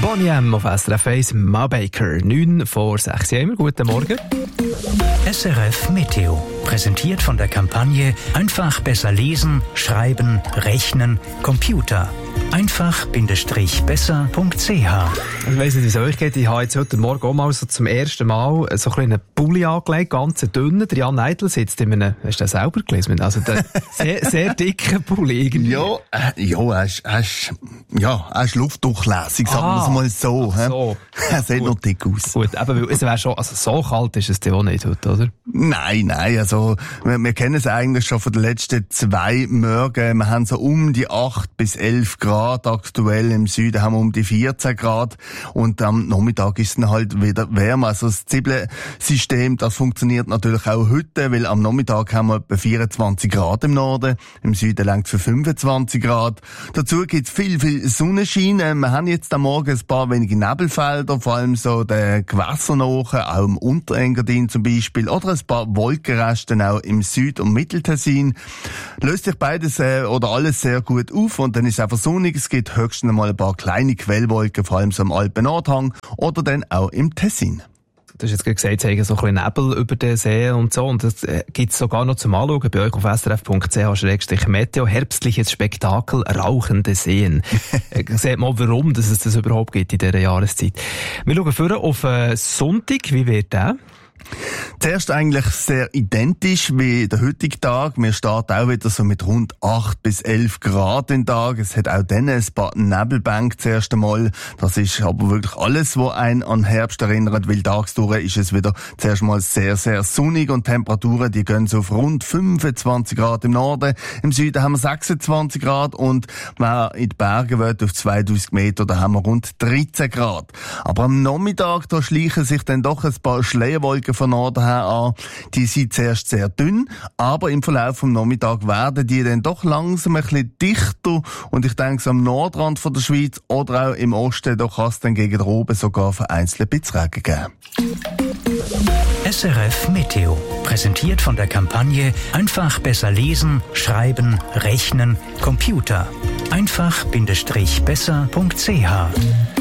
Boney M auf SRF 1, Ma Baker, 9 vor 6 Uhr. Guten Morgen. SRF Meteo, präsentiert von der Kampagne Einfach besser lesen, schreiben, rechnen, Computer. Einfach-besser.ch. Ich weiss nicht, wie es euch geht. Ich habe jetzt heute Morgen auch mal so zum ersten Mal so ein einen Pulli angelegt, ganz dünnen. Der Jan Neidl sitzt in einem, hast du den selber gelesen? Also der sehr dicken Pulli irgendwie. Er ist luftdurchlässig, sagen wir es mal so. So. Er sieht noch dick aus. Gut, aber es wäre schon, also so kalt ist es ja auch nicht heute, oder? Nein, also wir kennen es eigentlich schon von den letzten 2 Morgen. Wir haben so um die 8 bis 11 Grad. Aktuell im Süden haben wir um die 14 Grad. Und am Nachmittag ist es dann halt wieder wärmer. Also das Zwiebelsystem, das funktioniert natürlich auch heute, weil am Nachmittag haben wir etwa 24 Grad im Norden. Im Süden langt für 25 Grad. Dazu gibt es viel Sonnenschein. Wir haben jetzt am Morgen ein paar wenige Nebelfelder, vor allem so der Gewässernachen, auch im Unterengadin zum Beispiel, oder ein paar Wolkenreste auch im Süd- und Mitteltessin. Löst sich beides oder alles sehr gut auf und dann ist es einfach sonnig. Es gibt höchstens mal ein paar kleine Quellwolken, vor allem so am Alpen-Nordhang oder dann auch im Tessin. Du hast jetzt gerade gesagt, es gibt so ein bisschen Nebel über den See und so. Und das gibt es sogar noch zum Anschauen bei euch auf srf.ch/meteo. Herbstliches Spektakel, rauchende Seen. Seht mal, warum dass es das überhaupt gibt in dieser Jahreszeit. Wir schauen vorher auf Sonntag. Wie wird der? Zuerst eigentlich sehr identisch wie der heutige Tag. Wir starten auch wieder so mit rund 8 bis 11 Grad den Tag. Es hat auch dann ein paar Nebelbänke zuerst einmal. Das ist aber wirklich alles, was einen an Herbst erinnert, weil tagsdurch ist es wieder zuerst mal sehr, sehr sonnig und Temperaturen, die gehen so auf rund 25 Grad im Norden. Im Süden haben wir 26 Grad und wer in die Berge will, auf 2000 Meter, da haben wir rund 13 Grad. Aber am Nachmittag, da schleichen sich dann doch ein paar Schleierwolken von Norden her an. Die sind zuerst sehr dünn, aber im Verlauf vom Nachmittag werden die dann doch langsam ein bisschen dichter und ich denke, so am Nordrand von der Schweiz oder auch im Osten, da kann es dann gegen oben sogar vereinzelt ein bisschen Regen geben. SRF Meteo, präsentiert von der Kampagne Einfach besser lesen, schreiben, rechnen, Computer. Einfach-besser.ch.